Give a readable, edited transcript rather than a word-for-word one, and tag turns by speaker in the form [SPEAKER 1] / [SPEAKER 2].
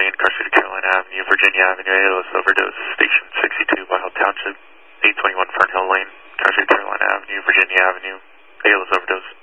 [SPEAKER 1] Lane, car City, Carolina Avenue, Virginia Avenue, ALS overdose, station 62, Wild Township, 821 Fern Hill Lane, car City, Carolina Avenue, Virginia Avenue, ALS overdose.